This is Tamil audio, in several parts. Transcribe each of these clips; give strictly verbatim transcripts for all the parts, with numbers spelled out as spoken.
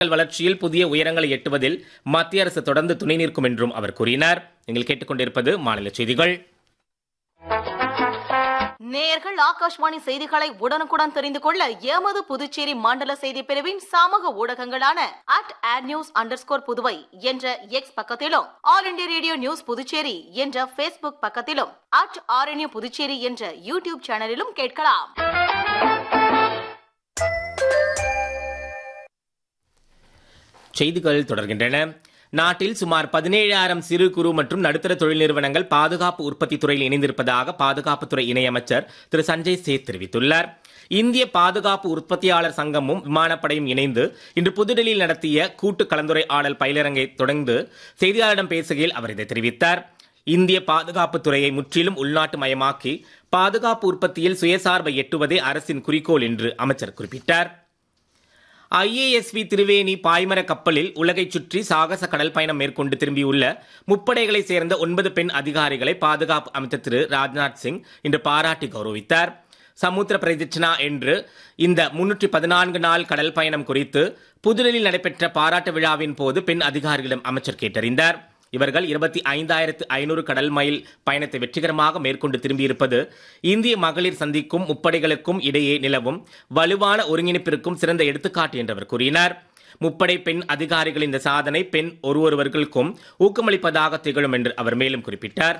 வளர்ச்சியில் புதிய உயரங்களை எட்டுவதில் மத்திய அரசு தொடர்ந்து துணை நிற்கும் என்றும் அவர் கூறினார். நீங்கள் கேட்டுக்கொண்டிருப்பது மாநில செய்திகள். நேயர்கள் ஆகாஷ்வாணி செய்திகளை உடனுக்குடன் தெரிந்து கொள்ள எமது புதுச்சேரி மண்டல செய்தி பிரிவின் சமூக ஊடகங்களான at ad news under score Puduvai என்ற எக்ஸ் பக்கத்திலும், all India radio news Puducherry என்ற பேஸ்புக் பக்கத்திலும், அட் ஆர்என்யூ புதுச்சேரி என்ற யூடியூப் சேனலிலும் கேட்கலாம். செய்திகள் தொடர்கின்றன. நாட்டில் சுமார் பதினேழாயிரம் சிறு குறு மற்றும் நடுத்தர தொழில் நிறுவனங்கள் பாதுகாப்பு உற்பத்தி துறையில் இணைந்திருப்பதாக பாதுகாப்புத்துறை இணையமைச்சர் திரு சஞ்சய் சேத் தெரிவித்துள்ளார். இந்திய பாதுகாப்பு உற்பத்தியாளர் சங்கமும் விமானப்படையும் இணைந்து இன்று புதுடெல்லியில் நடத்திய கூட்டு கலந்துரையாடல் பயிலரங்கை தொடர்ந்து செய்தியாளரிடம் பேசுகையில் அவர் இதை தெரிவித்தார். இந்திய பாதுகாப்புத் துறையை முற்றிலும் உள்நாட்டு மயமாக்கி பாதுகாப்பு உற்பத்தியில் சுயசார்பை எட்டுவதே அரசின் குறிக்கோள் என்று அமைச்சர் குறிப்பிட்டார். ஐஏஎஸ்வி திருவேணி பாய்மர கப்பலில் உலகை சுற்றி சாகச கடல் பயணம் மேற்கொண்டு திரும்பியுள்ள முப்படைகளைச் சேர்ந்த ஒன்பது பெண் அதிகாரிகளை பாதுகாப்பு அமைச்சர் திரு ராஜ்நாத் சிங் இன்று பாராட்டி கௌரவித்தார். சமுத்திர பிரதிஷ்னா என்று இந்த முன்னூற்றி பதினான்கு நாள் கடல் பயணம் குறித்து புதுடெல்லியில் நடைபெற்ற பாராட்டு விழாவின் போது பெண் அதிகாரிகளிடம் அமைச்சர் கேட்டறிந்தார். இவர்கள் இருபத்தி ஐந்தாயிரத்து ஐநூறு கடல் மைல் பயணத்தை வெற்றிகரமாக மேற்கொண்டு திரும்பியிருப்பது இந்திய மகளிர் சந்திக்கும் முப்படைகளுக்கும் இடையே நிலவும் வலுவான ஒருங்கிணைப்பிற்கும் சிறந்த எடுத்துக்காட்டு என்று அவர் கூறினார். முப்படை பெண் அதிகாரிகளின் இந்த சாதனை பெண் ஒருவருவர்களுக்கும் ஊக்கமளிப்பதாக திகழும் என்று அவர் மேலும் குறிப்பிட்டார்.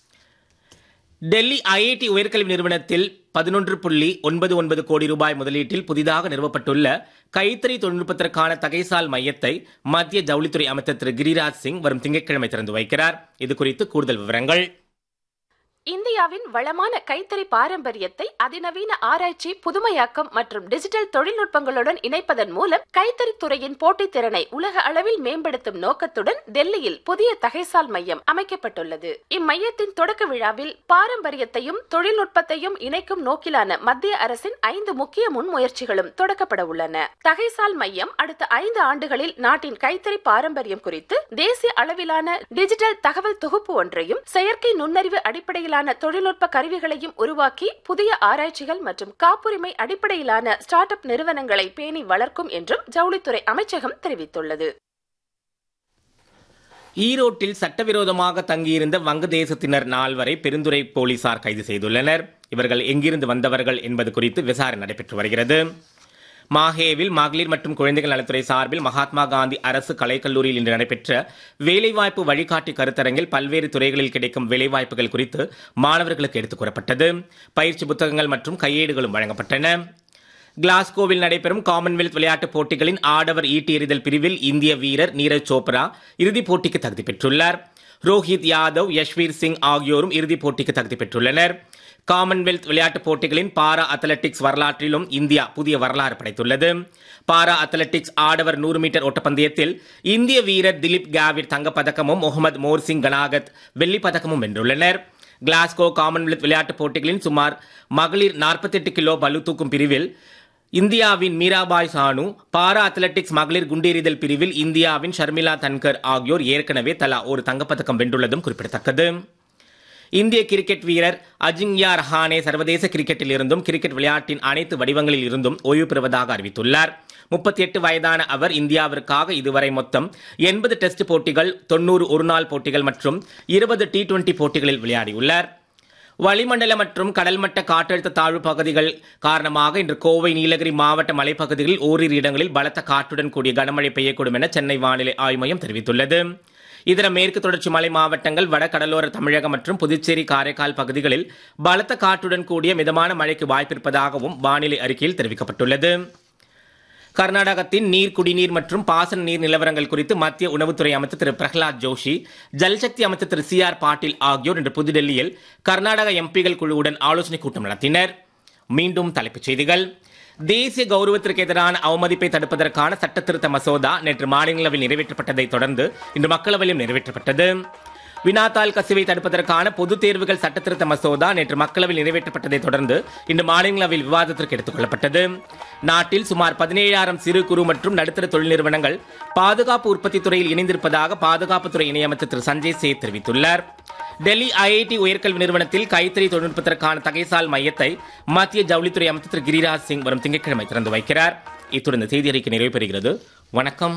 டெல்லி ஐஐடி உயர்கல்வி நிறுவனத்தில் பதினொன்று புள்ளி ஒன்பது ஒன்பது கோடி ரூபாய் முதலீட்டில் புதிதாக நிறுவப்பட்டுள்ள கைத்தறி தொழில்நுட்பத்திற்கான தகைசால் மையத்தை மத்திய ஜவுளித்துறை அமைச்சர் திரு கிரிராஜ் சிங் வரும் திங்கட்கிழமை திறந்து வைக்கிறார். இது குறித்து கூடுதல் விவரங்கள். இந்தியாவின் வளமான கைத்தறி பாரம்பரியத்தை அதிநவீன ஆராய்ச்சி, புதுமையாக்கம் மற்றும் டிஜிட்டல் தொழில்நுட்பங்களுடன் இணைப்பதன் மூலம் கைத்தறித் துறையின் போட்டித் திறனை உலக அளவில் மேம்படுத்தும் நோக்கத்துடன் டெல்லியில் புதிய தகைசால் மையம் அமைக்கப்பட்டுள்ளது. இம்மையத்தின் தொடக்க விழாவில் பாரம்பரியத்தையும் தொழில்நுட்பத்தையும் இணைக்கும் நோக்கிலான மத்திய அரசின் ஐந்து முக்கிய முன்முயற்சிகளும் தொடக்கப்பட உள்ளன. தகைசால் மையம் அடுத்த ஐந்து ஆண்டுகளில் நாட்டின் கைத்தறி பாரம்பரியம் குறித்து தேசிய அளவிலான டிஜிட்டல் தகவல் தொகுப்பு ஒன்றையும் செயற்கை நுண்ணறிவு அடிப்படையிலான தொழில்நுட்ப கருவிகளையும் உருவாக்கி புதிய ஆராய்ச்சிகள் மற்றும் காப்புரிமை அடிப்படையிலான ஸ்டார்ட் அப் நிறுவனங்களை பேணி வளர்க்கும் என்றும் ஜவுளித்துறை அமைச்சகம் தெரிவித்துள்ளது. ஈரோட்டில் சட்டவிரோதமாக தங்கியிருந்த வங்கதேசத்தினர் நால்வரை பெருந்துறை போலீசார் கைது செய்துள்ளனர். இவர்கள் எங்கிருந்து வந்தவர்கள் என்பது குறித்து விசாரணை நடைபெற்று வருகிறது. மாஹேவில் மகளிர் மற்றும் குழந்தைகள் நலத்துறை சார்பில் மகாத்மா காந்தி அரசு கலைக்கல்லூரியில் இன்று நடைபெற்ற வேலைவாய்ப்பு வழிகாட்டி கருத்தரங்கில் பல்வேறு துறைகளில் கிடைக்கும் வேலைவாய்ப்புகள் குறித்து மாணவர்களுக்கு எடுத்துக் கூறப்பட்டது. பயிற்சி புத்தகங்கள் மற்றும் கையேடுகளும் வழங்கப்பட்டன. கிளாஸ்கோவில் நடைபெறும் காமன்வெல்த் விளையாட்டுப் போட்டிகளின் ஆடவர் ஈட்டி எறிதல் பிரிவில் இந்திய வீரர் நீரஜ் சோப்ரா இறுதிப் போட்டிக்கு தகுதி பெற்றுள்ளார். ரோஹித் யாதவ், யஷ்வீர் சிங் ஆகியோரும் இறுதிப் போட்டிக்கு தகுதி பெற்றுள்ளனர். காமன்வெல்த் விளையாட்டுப் போட்டிகளின் பாரா அத்லெட்டிக்ஸ் வரலாற்றிலும் இந்தியா புதிய வரலாறு படைத்துள்ளது. பாரா அத்லெட்டிக்ஸ் ஆடவர் நூறு மீட்டர் ஓட்டப்பந்தயத்தில் இந்திய வீரர் திலீப் காவிட் தங்கப்பதக்கமும் முகமது மோர்சிங் கனாகத் வெள்ளிப் பதக்கமும் வென்றுள்ளனர். கிளாஸ்கோ காமன்வெல்த் விளையாட்டுப் போட்டிகளின் சுமார் மகளிர் நாற்பத்தி எட்டு கிலோ பளு தூக்கும் பிரிவில் இந்தியாவின் மீராபாய் சானு, பாரா அத்லெட்டிக்ஸ் மகளிர் குண்டெறிதல் பிரிவில் இந்தியாவின் ஷர்மிளா தன்கர் ஆகியோர் ஏற்கனவே தலா ஒரு தங்கப்பதக்கம் வென்றுள்ளதும் குறிப்பிடத்தக்கது. இந்திய கிரிக்கெட் வீரர் அஜிங்யா ரஹானே சர்வதேச கிரிக்கெட்டில் இருந்தும் கிரிக்கெட் விளையாட்டின் அனைத்து வடிவங்களில் இருந்தும் ஓய்வு பெறுவதாக அறிவித்துள்ளார். முப்பத்தி எட்டு வயதான அவர் இந்தியாவிற்காக இதுவரை மொத்தம் எண்பது டெஸ்ட் போட்டிகள், தொன்னூறு ஒருநாள் போட்டிகள் மற்றும் இருபது டி டுவெண்டி போட்டிகளில் விளையாடியுள்ளார். வளிமண்டல மற்றும் கடல்மட்ட காற்றழுத்த தாழ்வு பகுதிகள் காரணமாக இன்று கோவை, நீலகிரி மாவட்ட மலைப்பகுதிகளில் ஓரிரு இடங்களில் பலத்த காற்றுடன் கூடிய கனமழை பெய்யக்கூடும் என சென்னை வானிலை ஆய்வு மையம் தெரிவித்துள்ளது. இதர மேற்கு தொடர்ச்சி மலை மாவட்டங்கள், வட கடலோர தமிழகம் மற்றும் புதுச்சேரி, காரைக்கால் பகுதிகளில் பலத்த காற்றுடன் கூடிய மிதமான மழைக்கு வாய்ப்பிருப்பதாகவும் வானிலை அறிக்கையில் தெரிவிக்கப்பட்டுள்ளது. கர்நாடகத்தின் நீர், குடிநீர் மற்றும் பாசன நீர் நிலவரங்கள் குறித்து மத்திய உணவுத்துறை அமைச்சர் திரு பிரகலாத் ஜோஷி, ஜல்சக்தி அமைச்சர் திரு சி ஆர் பாட்டீல் ஆகியோர் இன்று புதுடெல்லியில் கர்நாடக எம்பிகள் குழுவுடன் ஆலோசனைக் கூட்டம் நடத்தினர். மீண்டும் தலைப்புச் செய்திகள். தேசிய கௌரவத்திற்கு எதிரான அவமதிப்பை தடுப்பதற்கான சட்ட திருத்த மசோதா நேற்று மாநிலங்களவையில் நிறைவேற்றப்பட்டதை தொடர்ந்து இன்று மக்களவையிலும் நிறைவேற்றப்பட்டது. வினாத்தாள் கசிவை தடுப்பதற்கான பொதுத் தேர்வுகள் சட்ட திருத்த மசோதா நேற்று மக்களவையில் நிறைவேற்றப்பட்டதை தொடர்ந்து இன்று மாநிலங்களவையில் விவாதத்திற்கு எடுத்துக் கொள்ளப்பட்டது. நாட்டில் சுமார் பதினேழாயிரம் சிறு குறு மற்றும் நடுத்தர தொழில் நிறுவனங்கள் பாதுகாப்பு உற்பத்தி துறையில் இணைந்திருப்பதாக பாதுகாப்புத்துறை இணையமைச்சர் திரு சஞ்சய் சேத் தெரிவித்துள்ளார். டெல்லி ஐஐடி உயர்கல்வி நிறுவனத்தில் கைத்தறி தொழில்நுட்பத்திற்கான தகைசால் மையத்தை மத்திய ஜவுளித்துறை அமைச்சர் திரு கிரிராஜ் சிங் வரும் திங்கட்கிழமை திறந்து வைக்கிறார். இத்துடன் இந்த செய்தி அறிக்கை நிறைவு பெறுகிறது. வணக்கம்.